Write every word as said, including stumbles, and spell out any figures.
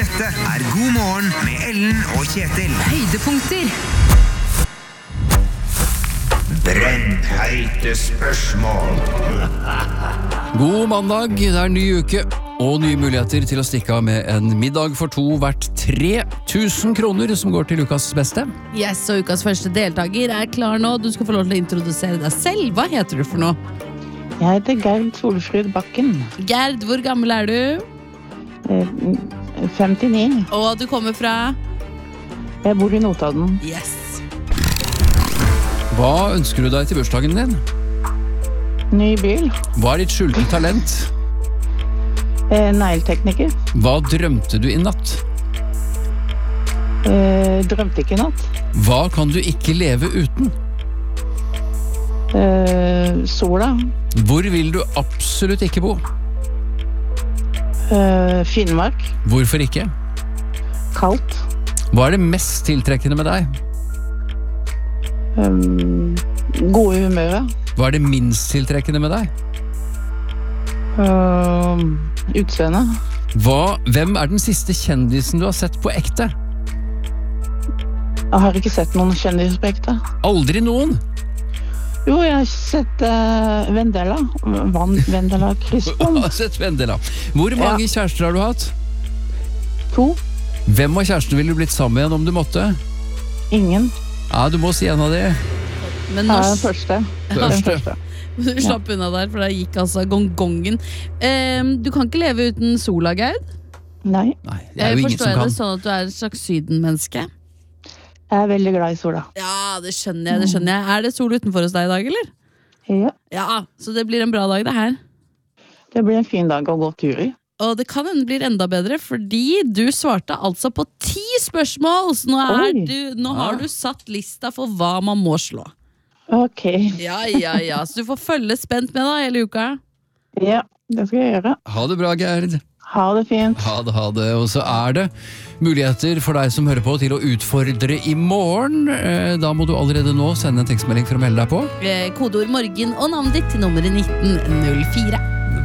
Dette er God morgen med Ellen og Kjetil. Høydepunkter. Brennheite spørsmål. God mandag, det er ny uke og nye muligheter til å stikke av med en middag for to verdt tre tusen kroner som går til ukas beste. Yes, og ukas første deltaker er klar nå. Du skal få lov til å introdusere deg selv. Hva heter du for noe? Jeg heter Gerd Solfryd Bakken. Gerd, hvor gammel er du? Eh, femtini. Og du kommer fra? Jeg bor i Notodden. Yes. Hva ønsker du deg til bursdagen din? Ny bil. Hva er ditt skjulte talent? Eh, Negletekniker. Hva drømte du i natt? Eh, drømte ikke i natt. Hva kan du ikke leve uten? Eh, sola. Hvor vil du absolutt ikke bo? Eh, Finnmark. Hvorfor ikke? Kaldt. Hva er det mest tiltrekkende med deg? Um, gode humøret. Hva er det minst tiltrekkende med deg? Uh, utseende. Hva, hvem er den siste kjendisen du har sett på ekte? Jeg har ikke sett noen kjendispekter. Aldri noen? Jo, jeg har sett uh, Vendela. Van Vendela Crispon. Jeg har sett Vendela. Hvor mange Ja. kjærester har du hatt? To. Hvem av kjærestene ville du blitt sammen med om du måtte? Ingen. Ja, du må si en av de. Men Ja, når den første. Den Første. første. du slapp unna der, for der gikk altså gongongen. Um, du kan ikke leve uten sola, Gerd. Nei, Nei, det er jo ingen Forstår som jeg det kan. sånn at du er et slags sydenmenneske? jeg er veldig glad i sola. Ja, det skjønner jeg, det skjønner jeg. Er det sol utenfor hos deg i dag, eller? Ja, Ja, så det blir en bra dag det her. det blir en fin dag å gå tur i. Og det kan hende blir enda bedre, fordi du svarte altså på ti spørsmål. Så nå, er Oi. du, nå Ja. har du satt lista for hva man må slå. Ok. Ja, ja, ja. Så du får følge spent med da hele uka. Ja, det skal jeg gjøre. Ha det bra, Gerd. Ha det fint. Ha det, ha det. Og så er det muligheter for deg som hører på til å utfordre i morgen. Eh, Da må du allerede nå sende en tekstmelding for å melde deg på. Eh, Kodeord morgen og navnet ditt til nummeret nitten null fire.